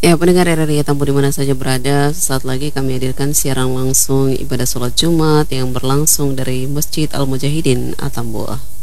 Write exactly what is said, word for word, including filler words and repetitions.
Ya, pendengar R R I Tampu di mana saja berada, saat lagi kami hadirkan siaran langsung ibadah sholat Jumat yang berlangsung dari Masjid Al Mujahidin Atambua.